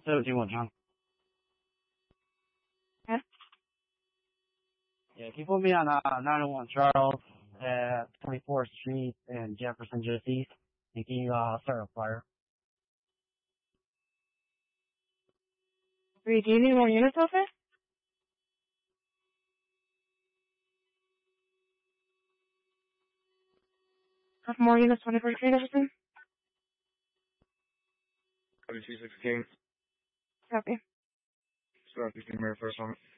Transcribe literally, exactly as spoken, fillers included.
seventeen one, John. Yeah. Yeah, can you put me on uh, nine oh one Charles at twenty-fourth Street and Jefferson just east? And can you uh, start a fire? Three, do you need more units out there? Have more units, twenty-fourth Street, Jefferson? W two sixteen. Copy. Start fifteen minutes first on it.